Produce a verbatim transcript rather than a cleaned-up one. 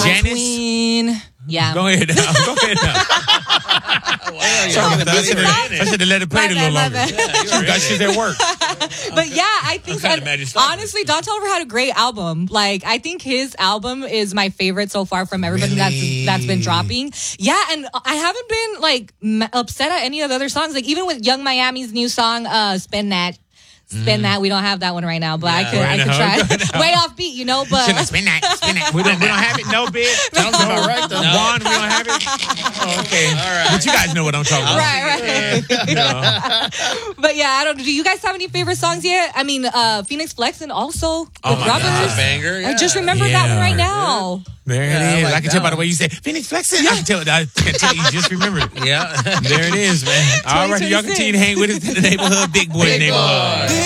Janice? Queen. Yeah. Go ahead now. Go ahead now. I should have let it play a little longer. You got shit at work. But yeah, I think so. Honestly, Don Toliver had a great album. Like, I think his album is my favorite so far from everybody Really? that's that's been dropping. Yeah, and I haven't been like m- upset at any of the other songs. Like even with Young Miami's new song, uh, "Spin That." Spin mm. that. We don't have that one right now, but yeah, I could right I could try. Way off beat, you know, but spin that, spin that. We don't we don't have it, no bit. Sounds about right though. No. Juan, we don't have it. Oh, okay. All right. But you guys know what I'm talking about. Right, right. Yeah. But yeah, I don't do you guys have any favorite songs yet? I mean, uh Phoenix Flexin' also with oh Rubbers. Banger. Yeah. I just remembered yeah. that one right now. There it yeah, is. I, like I can tell by the way you say Phoenix Flexin'. Yeah. I can tell. I can tell you just remembered. Yeah. There it is, man. All right, y'all continue to hang with us in the neighborhood, big boy big neighborhood. Boy.